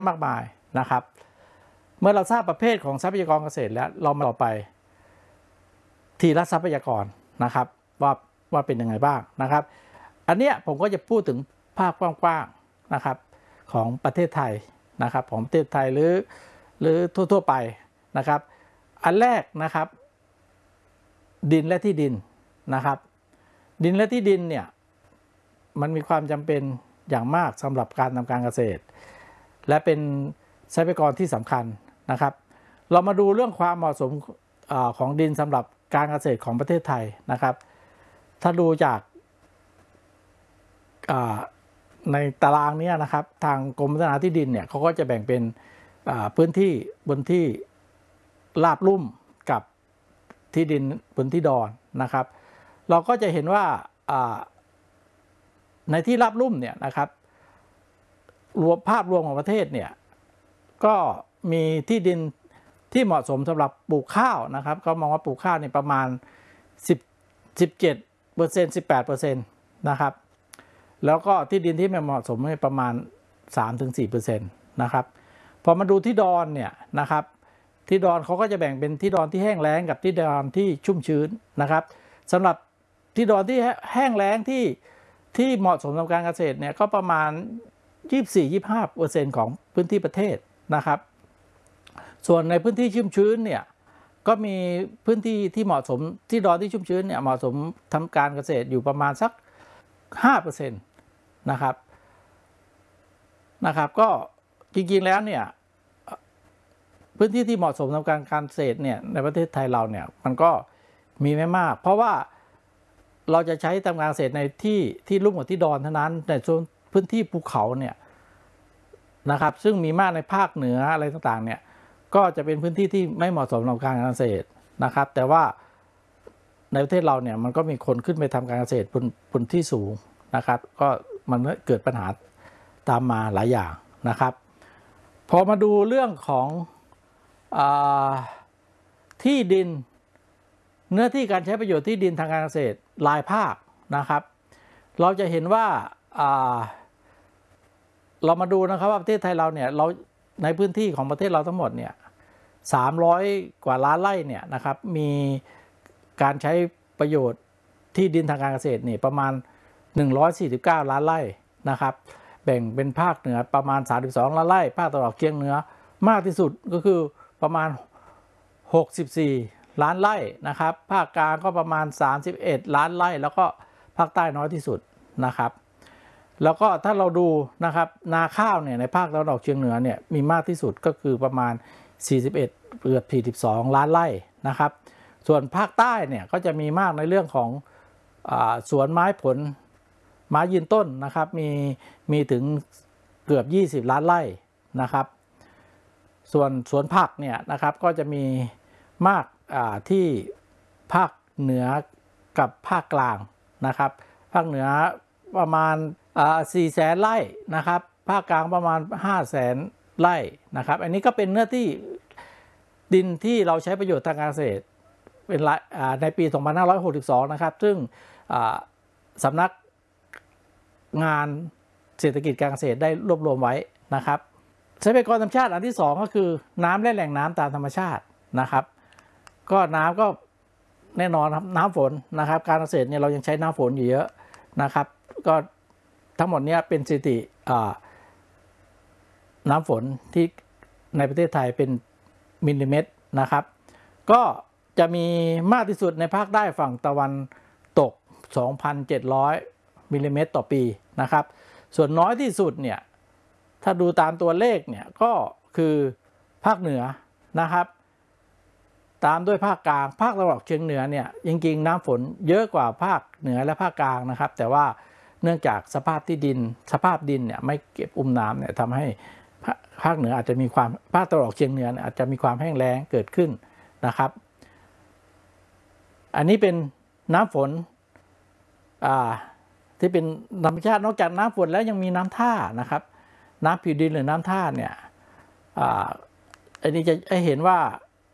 มากมายนะครับเมื่อเราทราบประเภทของทรัพยากรเกษตรแล้วเรามาต่อไปทีละทรัพยากรนะครับว่าเป็นยังไงบ้างนะครับอันเนี้ยผมก็จะพูดถึงภาพกว้างๆนะครับของประเทศไทยนะครับของประเทศไทยหรือทั่วๆไปนะครับอันแรกนะครับดินและที่ดินนะครับดินและที่ดินเนี่ยมันมีความจำเป็นอย่างมากสำหรับการทำการเกษตรและเป็นทรัพยากรที่สำคัญนะครับเรามาดูเรื่องความเหมาะสมของดินสำหรับการเกษตรของประเทศไทยนะครับถ้าดูจากในตารางนี้นะครับทางกรมพัฒนาที่ดินเนี่ยเขาก็จะแบ่งเป็นพื้นที่บนที่ราบลุ่มกับที่ดินบนที่ดอนนะครับเราก็จะเห็นว่าในที่ราบลุ่มเนี่ยนะครับภาพรวมของประเทศเนี่ยก็มีที่ดินที่เหมาะสมสำหรับปลูกข้าวนะครับเขามองว่าปลูกข้าวเนี่ยประมาณ17% 18% นะครับแล้วก็ที่ดินที่ไม่เหมาะสมเนี่ยประมาณ 3-4% นะครับพอมาดูที่ดอนเนี่ยนะครับที่ดอนเขาก็จะแบ่งเป็นที่ดอนที่แห้งแล้งกับที่ดอนที่ชุ่มชื้นนะครับสำหรับที่ดอนที่แห้งแล้งที่เหมาะสมกับการเกษตรเนี่ยก็ประมาณ 24-25% ของพื้นที่ประเทศนะครับส่วนในพื้นที่ชุ่มชื้นเนี่ยก็มีพื้นที่ที่เหมาะสมที่ดอนที่ชุ่มชื้นเนี่ยเหมาะสมทำการเกษตรอยู่ประมาณสัก 5% นะครับก็จริงๆแล้วเนี่ยพื้นที่ที่เหมาะสมทำการเกษตรเนี่ยในประเทศไทยเราเนี่ยมันก็มีไม่มากเพราะว่าเราจะใช้ทำการเกษตรในที่ลุ่มกับที่ดอนเท่านั้นในส่วนพื้นที่ภูเขาเนี่ยนะครับซึ่งมีมากในภาคเหนืออะไรต่างๆเนี่ยก็จะเป็นพื้นที่ที่ไม่เหมาะสมกับการเกษตรนะครับแต่ว่าในประเทศเราเนี่ยมันก็มีคนขึ้นไปทำการเกษตรบนที่สูงนะครับก็มันเกิดปัญหาตามมาหลายอย่างนะครับพอมาดูเรื่องของที่ดินเนื้อที่การใช้ประโยชน์ที่ดินทางการเกษตรรายภาคนะครับเราจะเห็นว่าเรามาดูนะครับว่าประเทศไทยเราเนี่ยในพื้นที่ของประเทศเราทั้งหมดเนี่ย300 กว่าล้านไร่เนี่ยนะครับมีการใช้ประโยชน์ที่ดินทางการเกษตรนี่ประมาณ149 ล้านไร่นะครับแบ่งเป็นภาคเหนือประมาณ32 ล้านไร่ภาคตะวันออกเฉียงเหนือมากที่สุดก็คือประมาณ64 ล้านไร่นะครับภาคกลางก็ประมาณ31 ล้านไร่แล้วก็ภาคใต้น้อยที่สุดนะครับแล้วก็ถ้าเราดูนะครับนาข้าวเนี่ยในภาคตะวันออกเฉียงเหนือเนี่ยมีมากที่สุดก็คือประมาณ41เกือบ42 ล้านไร่นะครับส่วนภาคใต้เนี่ยก็จะมีมากในเรื่องของสวนไม้ผลไม้ยืนต้นนะครับมีถึงเกือบ20 ล้านไร่นะครับส่วนสวนผักเนี่ยนะครับก็จะมีมากที่ภาคเหนือกับภาคกลางนะครับภาคเหนือประมาณ400,000 ไร่นะครับภาคกลางประมาณ500,000 ไร่นะครับอันนี้ก็เป็นเนื้อที่ดินที่เราใช้ประโยชน์ทางการเกษตรเป็นในปี 2562 นะครับซึ่งสำนักงานเศรษฐกิจการเกษตรได้รวบรวมไว้นะครับทรัพยากรธรรมชาติอันที่2ก็คือน้ำและแหล่งน้ำตามธรรมชาตินะครับก็น้ำก็แน่นอนครับน้ำฝนนะครับการเกษตรเนี่ยเรายังใช้น้ำฝนอยู่เยอะนะครับก็ทั้งหมดนี้เป็นสถิติน้ำฝนที่ในประเทศไทยเป็นมิลลิเมตรนะครับก็จะมีมากที่สุดในภาคใต้ฝั่งตะวันตก 2,700 มิลลิเมตรต่อปีนะครับส่วนน้อยที่สุดเนี่ยถ้าดูตามตัวเลขเนี่ยก็คือภาคเหนือนะครับตามด้วยภาคกลางภาคตะวันออกเฉียงเหนือเนี่ยจริงๆน้ำฝนเยอะกว่าภาคเหนือและภาคกลางนะครับแต่ว่าเนื่องจากสภาพดินเนี่ยไม่เก็บน้ำเนี่ยทำให้ภาคเหนืออาจจะมีความภาคตะวันออกเฉียงเหนืออาจจะมีความแห้งแล้งเกิดขึ้นนะครับอันนี้เป็นน้ำฝนที่เป็นธรรมชาตินอกจากน้ำฝนแล้วยังมีน้ำท่านะครับน้ำผิวดินหรือน้ำท่าเนี่ยอันนี้จะให้เห็นว่า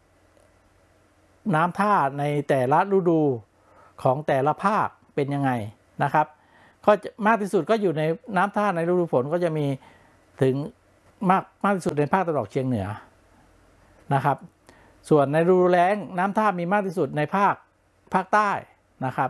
น้ำท่าในแต่ละฤดูของแต่ละภาคเป็นยังไงนะครับก็มากที่สุดก็อยู่ในน้ำท่าในฤดูฝนก็จะมีถึงมากที่สุดในภาคตะวันออกเฉียงเหนือนะครับส่วนในฤดูแล้งน้ำท่ามีมากที่สุดในภาคใต้นะครับ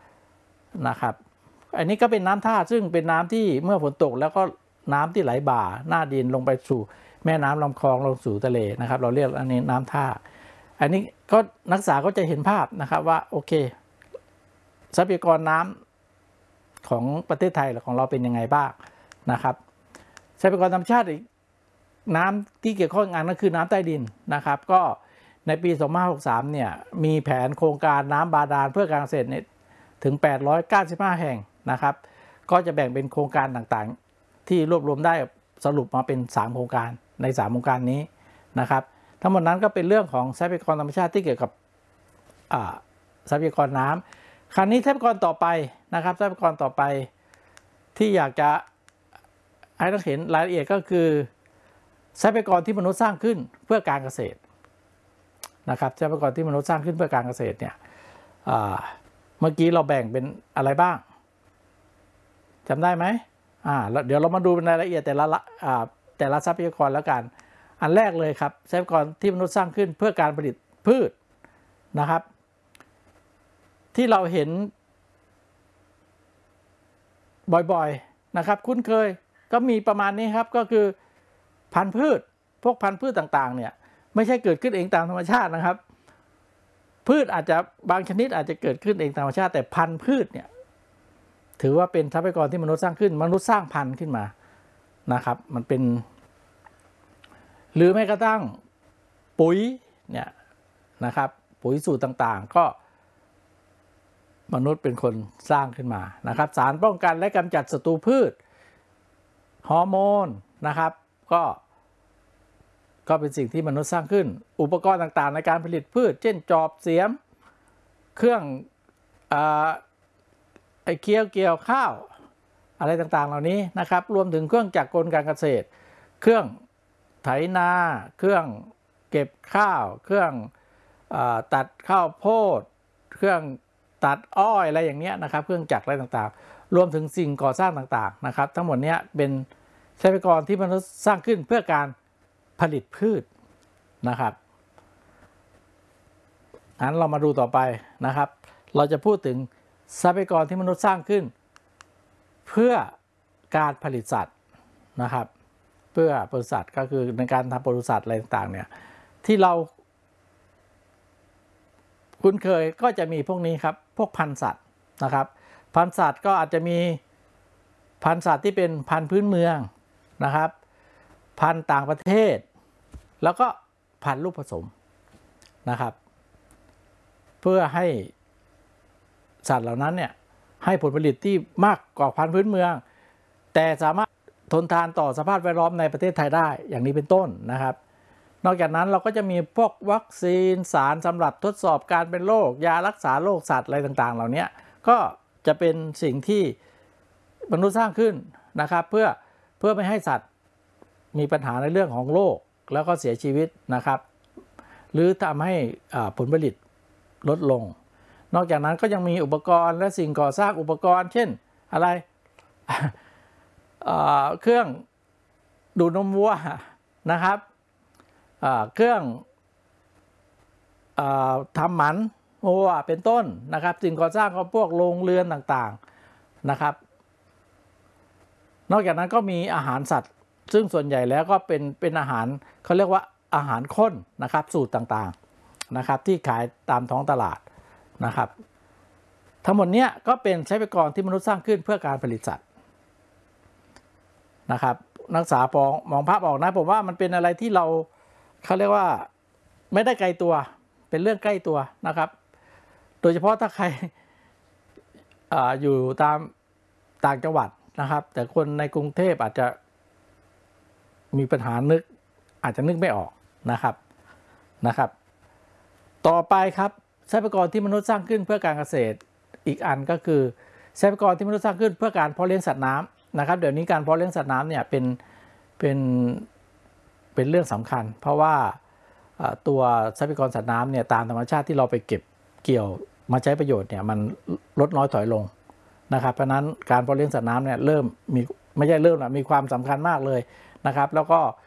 อันนี้ก็เป็นน้ำท่าซึ่งเป็นน้ำที่เมื่อฝนตกแล้วก็น้ำที่ไหลบ่าหน้าดินลงไปสู่แม่น้ำลำคลองลงสู่ทะเลนะครับเราเรียกอันนี้น้ำท่าอันนี้ก็นักศึกษาก็จะเห็นภาพนะครับว่าโอเคทรัพยากรน้ำของประเทศไทยหรือของเราเป็นยังไงบ้างนะครับทรัพยากรธรรมชาติอีกน้ำที่เกี่ยวข้องอีกอันก็คือน้ำใต้ดินนะครับก็ในปี2563เนี่ยมีแผนโครงการน้ำบาดาลเพื่อการเกษตรถึง895แห่งนะครับก็จะแบ่งเป็นโครงการต่างๆที่รวบรวมได้สรุปมาเป็น3โครงการใน3โครงการนี้นะครับทั้งหมดนั้นก็เป็นเรื่องของทรัพยากรธรรมชาติที่เกี่ยวกับทรัพยากรน้ำคราวนี้ทรัพยากรต่อไปนะครับทรัพยากรต่อไปที่อยากจะให้เราเห็นรายละเอียดก็คือทรัพยากรที่มนุษย์สร้างขึ้นเพื่อการเกษตรนะครับทรัพยากรที่มนุษย์สร้างขึ้นเพื่อการเกษตรเนี่ยเมื่อกี้เราแบ่งเป็นอะไรบ้างจำได้ไหมแล้วเดี๋ยวเรามาดูเป็นรายละเอียดแต่ละทรัพยากรแล้วกันอันแรกเลยครับทรัพยากรที่มนุษย์สร้างขึ้นเพื่อการผลิตพืชนะครับที่เราเห็นบ่อยๆนะครับคุ้นเคยก็มีประมาณนี้ครับก็คือพันธุ์พืชพวกพันธุ์พืชต่างๆเนี่ยไม่ใช่เกิดขึ้นเองตามธรรมชาตินะครับพืชอาจจะบางชนิดอาจจะเกิดขึ้นเองตามธรรมชาติแต่พันธุ์พืชเนี่ยถือว่าเป็นทรัพยากรที่มนุษย์สร้างขึ้นมนุษย์สร้างพันธุ์ขึ้นมานะครับมันเป็นหรือแม้กระทั่งปุ๋ยเนี่ยนะครับปุ๋ยสูตรต่างๆก็มนุษย์เป็นคนสร้างขึ้นมานะครับสารป้องกันและกำจัดศัตรูพืชฮอร์โมนนะครับก็เป็นสิ่งที่มนุษย์สร้างขึ้นอุปกรณ์ต่างๆในการผลิตพืชเช่นจอบเสียมเครื่องเกี่ยวข้าวอะไรต่างๆเหล่านี้นะครับรวมถึงเครื่องจักรกลการเกษตรเครื่องไถนาเครื่องเก็บข้าวเครื่องตัดข้าวโพดเครื่องตัดอ้อยอะไรอย่างเนี้ยนะครับเครื่องจักรอะไรต่างๆรวมถึงสิ่งก่อสร้างต่างๆนะครับทั้งหมดนี้เป็นทรัพยากรที่มนุษย์สร้างขึ้นเพื่อการผลิตพืชนะครับงั้นเรามาดูต่อไปนะครับเราจะพูดถึงทรัพยากรที่มนุษย์สร้างขึ้นเพื่อการผลิตสัตว์นะครับเพื่อปศุสัตว์ก็คือในการทำปศุสัตว์อะไรต่างๆเนี่ยที่เราคุ้นเคยก็จะมีพวกนี้ครับพวกพันธุ์สัตว์นะครับพันธุ์สัตว์ก็อาจจะมีพันธุ์สัตว์ที่เป็นพันธุ์พื้นเมืองนะครับพันธุ์ต่างประเทศแล้วก็พันธุ์ลูกผสมนะครับเพื่อให้สัตว์เหล่านั้นเนี่ยให้ผลผลิตที่มากกว่าพันธุ์พื้นเมืองแต่สามารถทนทานต่อสภาพแวดล้อมในประเทศไทยได้อย่างนี้เป็นต้นนะครับนอกจากนั้นเราก็จะมีพวกวัคซีนสารสำหรับทดสอบการเป็นโรคยารักษาโรคสัตว์อะไรต่างๆเหล่านี้ก็จะเป็นสิ่งที่มนุษย์สร้างขึ้นนะครับเพื่อไม่ให้สัตว์มีปัญหาในเรื่องของโรคแล้วก็เสียชีวิตนะครับหรือทำให้ผลผลิตลดลงนอกจากนั้นก็ยังมีอุปกรณ์และสิ่งก่อสร้างอุปกรณ์เช่นอะไร เครื่องดูดนมวัวนะครับเครื่องทำหมันวัวเป็นต้นนะครับสิ่งก่อสร้างก็พวกโรงเรือนต่างๆนะครับนอกจากนั้นก็มีอาหารสัตว์ซึ่งส่วนใหญ่แล้วก็เป็นอาหารเขาเรียกว่าอาหารข้นนะครับสูตรต่างๆนะครับที่ขายตามท้องตลาดนะครับทั้งหมดนี้ก็เป็นทรัพยากรที่มนุษย์สร้างขึ้นเพื่อการผลิตสัตว์นะครับนักศึกษามองภาพออกนะผมว่ามันเป็นอะไรที่เขาเรียกว่าไม่ได้ไกลตัวเป็นเรื่องใกล้ตัวนะครับโดยเฉพาะถ้าใครอยู่ตามต่างจังหวัดนะครับแต่คนในกรุงเทพอาจจะมีปัญหาอาจจะนึกไม่ออกนะครับต่อไปครับทรัพยากรที่มนุษย์สร้างขึ้นเพื่อการเกษตรอีกอันก็คือทรัพยากรที่มนุษย์สร้างขึ้นเพื่อการเพาะเลี้ยงสัตว์น้ำนะครับเดี๋ยวนี้การเพาะเลี้ยงสัตว์น้ำเนี่ยเป็นเรื่องสำคัญเพราะว่าตัวทรัพยากรสัตว์น้ำเนี่ยตามธรรมชาติที่เราไปเก็บเกี่ยวมาใช้ประโยชน์เนี่ยมันลดน้อยถอยลงนะครับเพราะนั้นการเพาะเลี้ยงสัตว์น้ำเนี่ยมีความสำคัญมากเลยนะครับแล้วก็